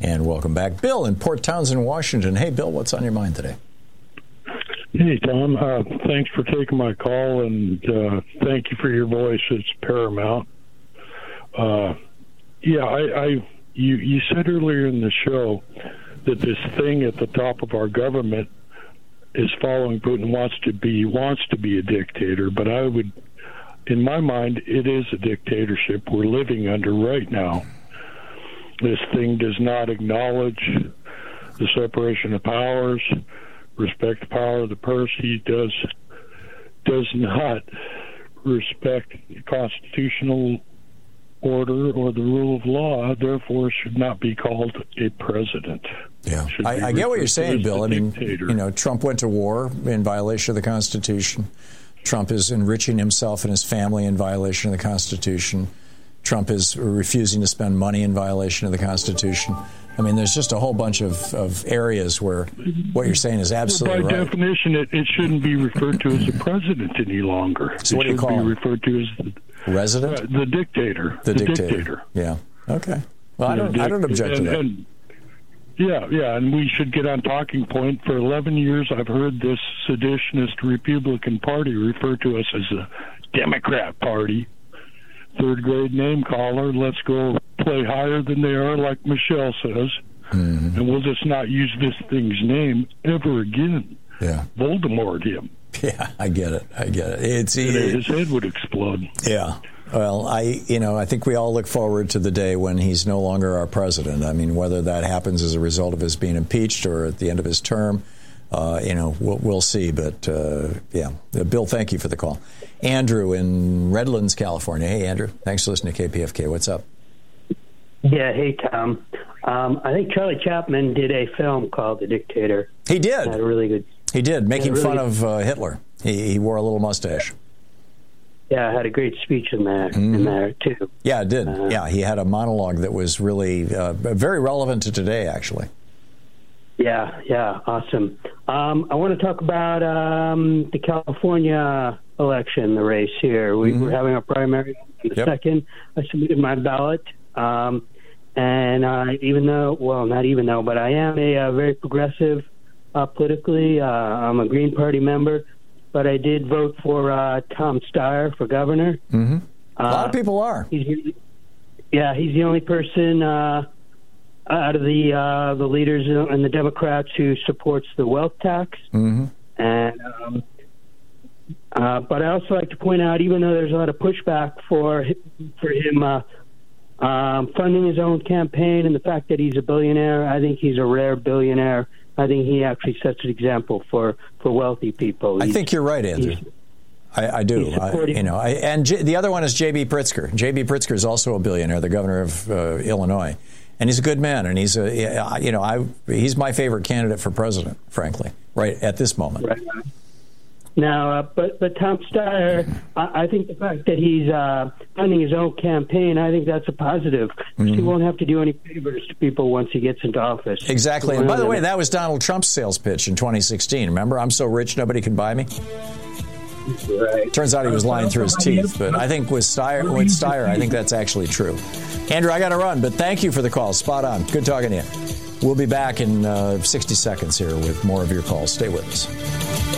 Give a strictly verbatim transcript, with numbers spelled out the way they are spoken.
And welcome back. Bill in Port Townsend, Washington. Hey, Bill, what's on your mind today? Hey, Tom. Uh, thanks for taking my call, and uh, thank you for your voice. It's paramount. Uh, yeah, I, I you, you said earlier in the show that this thing at the top of our government is following Putin, wants to be wants to be a dictator, but I would, in my mind, it is a dictatorship we're living under right now. This thing does not acknowledge the separation of powers, respect the power of the purse. He does does not respect the constitutional order or the rule of law, therefore should not be called a president. Yeah, I, I get what you're saying, Bill. I mean, dictator. you know, Trump went to war in violation of the Constitution. Trump is enriching himself and his family in violation of the Constitution. Trump is refusing to spend money in violation of the Constitution. I mean, there's just a whole bunch of, of areas where what you're saying is absolutely well, by right. By definition, it, it shouldn't be referred to as a president any longer. So it what do you call be him? referred to as the resident, uh, the dictator. The, the dictator. dictator. Yeah. Okay. Well, I don't. I don't object and, to that. And, yeah, yeah, and we should get on talking point. For eleven years, I've heard this seditionist Republican Party refer to us as a Democrat Party. Third grade name caller. Let's go play higher than they are, like Michelle says, mm-hmm. and we'll just not use this thing's name ever again. Yeah, Voldemort him. Yeah, I get it. I get it. It's it, it, his head would explode. Yeah. Well, I, you know, I think we all look forward to the day when he's no longer our president. I mean, whether that happens as a result of his being impeached or at the end of his term, uh, you know, we'll, we'll see. But, uh, yeah. Bill, thank you for the call. Andrew in Redlands, California. Hey, Andrew. Thanks for listening to K P F K. What's up? Yeah, hey, Tom. Um, I think Charlie Chaplin did a film called The Dictator. He did. Had a really good... He did, making really fun of uh, Hitler. He, he wore a little mustache. Yeah, I had a great speech in there, mm-hmm. in there too. Yeah, it did. Uh, yeah, he had a monologue that was really uh, very relevant to today, actually. Yeah, yeah, awesome. Um, I want to talk about um, the California election, the race here. We, mm-hmm. We're having a primary on the yep. second. I submitted my ballot, um, and uh, even though, well, not even though, but I am a, a very progressive uh, politically. Uh, I'm a Green Party member. But I did vote for uh, Tom Steyer for governor. Mm-hmm. A lot uh, of people are. He's, yeah, he's the only person uh, out of the uh, the leaders and the Democrats who supports the wealth tax. Mm-hmm. And um, uh, but I also like to point out, even though there's a lot of pushback for for him uh, um, funding his own campaign and the fact that he's a billionaire, I think he's a rare billionaire. I think he actually sets an example for, for wealthy people. I he's, think you're right, Andrew. I, I do. I, you know, I, and J, the other one is J B. Pritzker. J B. Pritzker is also a billionaire, the governor of uh, Illinois, and he's a good man. And he's a, you know, I he's my favorite candidate for president, frankly, right at this moment. Right. Now, uh, but but Tom Steyer, I, I think the fact that he's uh, funding his own campaign, I think that's a positive. Mm-hmm. He won't have to do any favors to people once he gets into office. Exactly. And by the way, that was Donald Trump's sales pitch in twenty sixteen. Remember, I'm so rich nobody can buy me. Right. Turns out he was lying through his teeth. But I think with Steyer, with Steyer, I think that's actually true. Andrew, I got to run, but thank you for the call. Spot on. Good talking to you. We'll be back in uh, sixty seconds here with more of your calls. Stay with us.